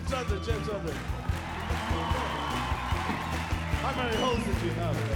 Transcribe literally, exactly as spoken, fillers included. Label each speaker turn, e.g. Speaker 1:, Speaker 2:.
Speaker 1: James London, James London. How many holes did you have?